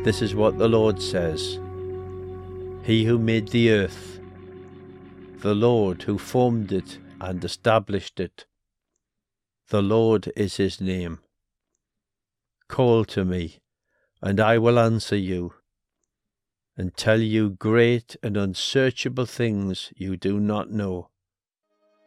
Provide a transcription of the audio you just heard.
This is what the Lord says. He who made the earth, the Lord who formed it and established it, the Lord is his name. Call to me, and I will answer you, and tell you great and unsearchable things you do not know.